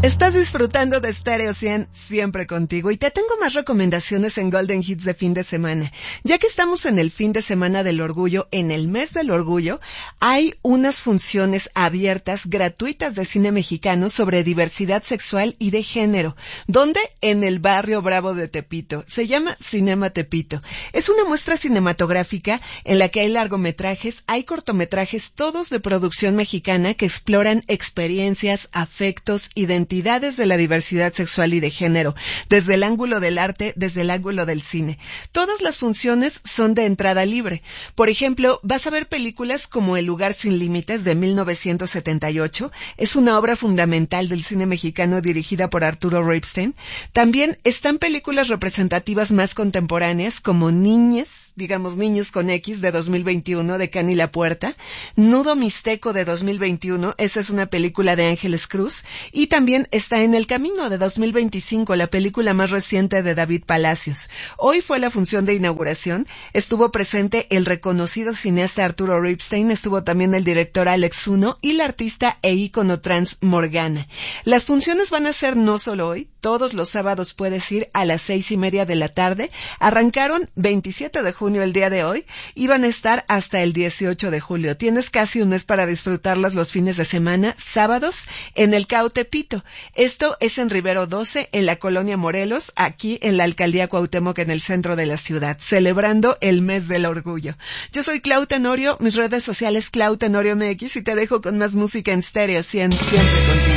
Estás disfrutando de Stereo 100 siempre contigo y te tengo más recomendaciones en Golden Hits de fin de semana. Ya que estamos en el fin de semana del orgullo, en el mes del orgullo, hay unas funciones abiertas, gratuitas de cine mexicano sobre diversidad sexual y de género. ¿Dónde? En el barrio Bravo de Tepito. Se llama Cinema Tepito. Es una muestra cinematográfica en la que hay largometrajes, hay cortometrajes, todos de producción mexicana que exploran experiencias, afectos, identidades de la diversidad sexual y de género, desde el ángulo del arte, desde el ángulo del cine. Todas las funciones son de entrada libre. Por ejemplo, vas a ver películas como El lugar sin límites de 1978. Es una obra fundamental del cine mexicano dirigida por Arturo Ripstein. También están películas representativas más contemporáneas como Niñes con X de 2021 de Cani La Puerta, Nudo Mixteco de 2021, esa es una película de Ángeles Cruz, y también está En el Camino de 2025, la película más reciente de David Palacios. Hoy fue la función de inauguración, estuvo presente el reconocido cineasta Arturo Ripstein, estuvo también el director Alex Zuno y la artista e ícono trans Morgana. Las funciones van a ser no solo hoy, todos los sábados puedes ir a las 6:30 de la tarde, arrancaron 27 de junio el día de hoy y van a estar hasta el 18 de julio. Tienes casi un mes para disfrutarlas los fines de semana, sábados, en el CAU Tepito. Esto es en Rivero 12, en la colonia Morelos, aquí en la alcaldía Cuauhtémoc, en el centro de la ciudad, celebrando el mes del orgullo. Yo soy Clau Tenorio, mis redes sociales Clau Tenorio MX y te dejo con más música en Stereo 100 siempre contigo.